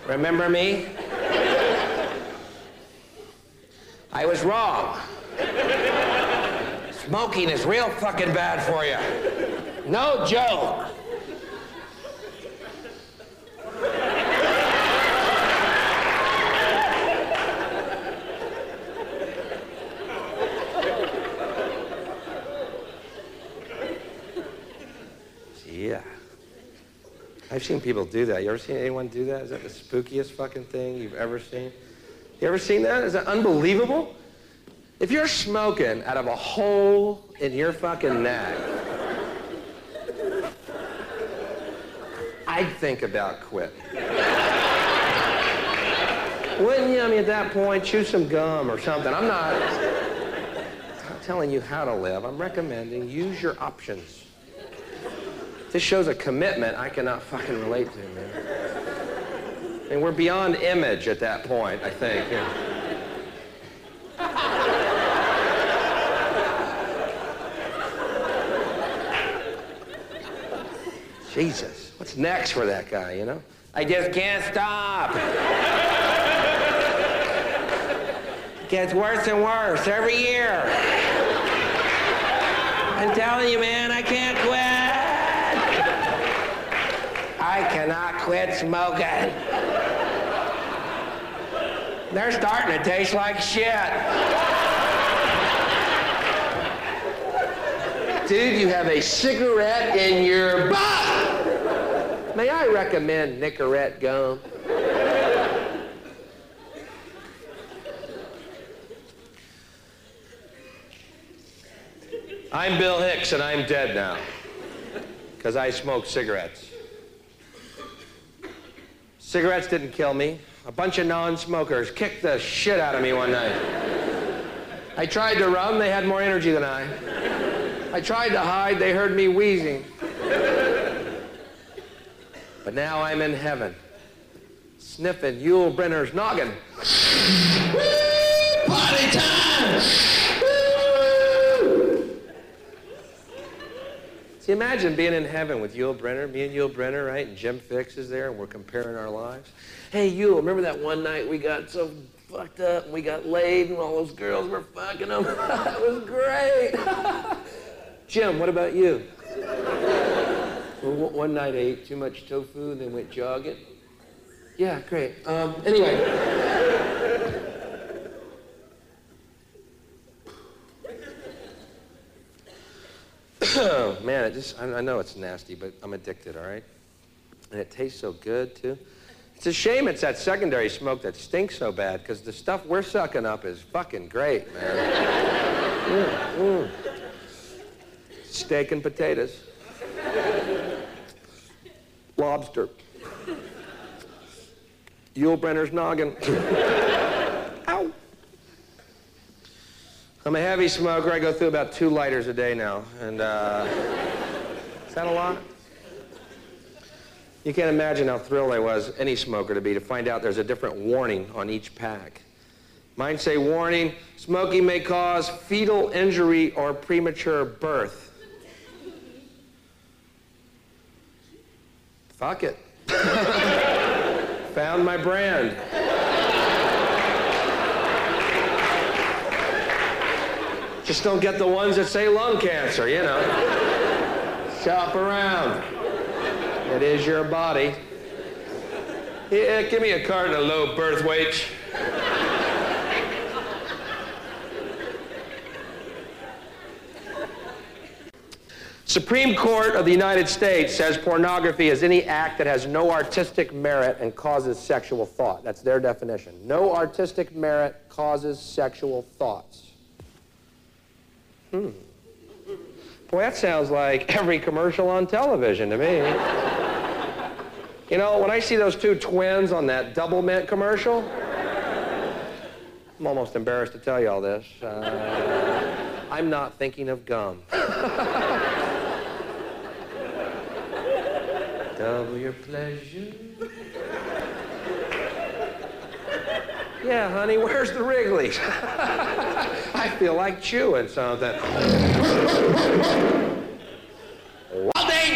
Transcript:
Remember me? I was wrong. Smoking is real fucking bad for you. No joke. Yeah. I've seen people do that. You ever seen anyone do that? Is that the spookiest fucking thing you've ever seen? You ever seen that? Is that unbelievable? If you're smoking out of a hole in your fucking neck, I'd think about quitting. Wouldn't you? I mean, at that point, chew some gum or something. I'm not telling you how to live. I'm recommending use your options. This shows a commitment I cannot fucking relate to, man. I mean, we're beyond image at that point, I think. Yeah. Jesus, what's next for that guy, you know? I just can't stop. It gets worse and worse every year. I'm telling you, man, I can't quit. I cannot quit smoking. They're starting to taste like shit. Dude, you have a cigarette in your butt. May I recommend Nicorette gum? I'm Bill Hicks, and I'm dead now, because I smoke cigarettes. Cigarettes didn't kill me. A bunch of non-smokers kicked the shit out of me one night. I tried to run, they had more energy than I. I tried to hide, they heard me wheezing. But now I'm in heaven, sniffing Yul Brynner's noggin. Woo! Party time! Woo! See, imagine being in heaven with Yul Brynner, me and Yul Brynner, right? And Jim Fixx is there, and we're comparing our lives. Hey, Yul, remember that one night we got so fucked up, and we got laid, and all those girls were fucking them? It was great. Jim, what about you? Well, one night I ate too much tofu and then went jogging. Yeah, great. Anyway. Man, I know it's nasty, but I'm addicted, all right? And it tastes so good, too. It's a shame it's that secondary smoke that stinks so bad, because the stuff we're sucking up is fucking great, man. Steak and potatoes. Lobster. Yul Brynner's noggin. Ow. I'm a heavy smoker. I go through about 2 lighters a day now. And, is that a lot? You can't imagine how thrilled I was, any smoker to be, to find out there's a different warning on each pack. Mine say, warning, smoking may cause fetal injury or premature birth. Fuck it. Found my brand. Just don't get the ones that say lung cancer, you know. Shop around. It is your body. Yeah, give me a carton of low birth weight. Supreme Court of the United States says pornography is any act that has no artistic merit and causes sexual thought. That's their definition. No artistic merit causes sexual thoughts. Boy, that sounds like every commercial on television to me. You know, when I see those 2 twins on that Double Mint commercial, I'm almost embarrassed to tell you all this. I'm not thinking of gum. Double your pleasure. Yeah, honey, where's the Wrigley's? I feel like chewing something.